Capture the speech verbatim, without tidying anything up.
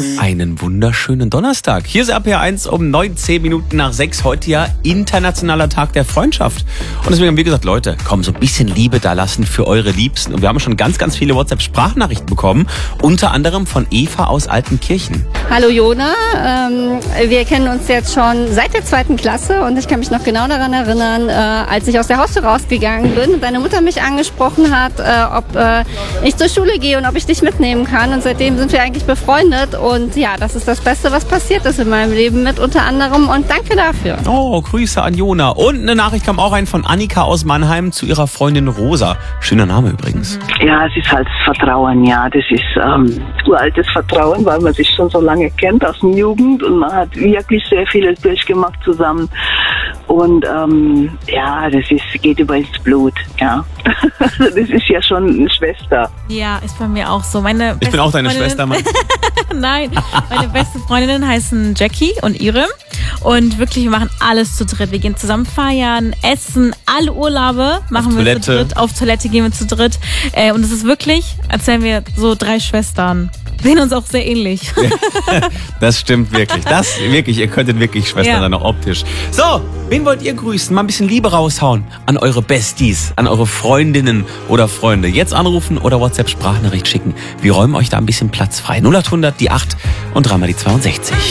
Einen wunderschönen Donnerstag. Hier ist R P R eins um neunzehn Minuten nach sechs. Heute ja Internationaler Tag der Freundschaft. Und deswegen haben wir gesagt, Leute, komm, so ein bisschen Liebe da lassen für eure Liebsten. Und wir haben schon ganz, ganz viele WhatsApp-Sprachnachrichten bekommen. Unter anderem von Eva aus Altenkirchen. Hallo Jona, ähm, wir kennen uns jetzt schon seit der zweiten Klasse und ich kann mich noch genau daran erinnern, äh, als ich aus der Haustür rausgegangen bin und deine Mutter mich angesprochen hat, äh, ob äh, ich zur Schule gehe und ob ich dich mitnehmen kann. Und seitdem sind wir eigentlich befreundet und ja, das ist das Beste, was passiert ist in meinem Leben mit unter anderem und danke dafür. Oh, Grüße an Jona. Und eine Nachricht kam auch rein von Annika aus Mannheim zu ihrer Freundin Rosa. Schöner Name übrigens. Ja, es ist halt das Vertrauen, ja. Das ist ähm, uraltes Vertrauen, weil man sich schon so lange kennt aus der Jugend und man hat wirklich sehr vieles durchgemacht zusammen. Und ähm, ja, das ist, geht über ins Blut, ja. Also das ist ja schon eine Schwester. Ja, ist bei mir auch so. Meine ich bin auch deine Freundin, Schwester, Mann. Nein, meine beste Freundinnen heißen Jackie und Irem. Und wirklich, wir machen alles zu dritt. Wir gehen zusammen feiern, essen, alle Urlaube machen auf wir Toilette. zu dritt. Auf Toilette gehen wir zu dritt. Äh, und es ist wirklich, als wären wir so drei Schwestern. Sehen uns auch sehr ähnlich. Das stimmt wirklich. Das wirklich, ihr könntet wirklich Schwestern Ja. dann auch optisch. So, wen wollt ihr grüßen? Mal ein bisschen Liebe raushauen an eure Besties, an eure Freundinnen oder Freunde. Jetzt anrufen oder WhatsApp-Sprachnachricht schicken. Wir räumen euch da ein bisschen Platz frei. null acht hundert, die acht und dreimal die zweiundsechzig.